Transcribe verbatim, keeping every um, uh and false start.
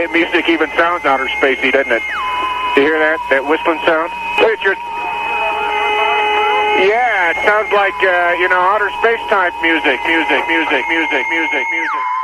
that music even sounds outer spacey, doesn't it? You hear that? That whistling sound? Look at your... Yeah, it sounds like, uh, you know, outer space type music, music, music, music, music, music.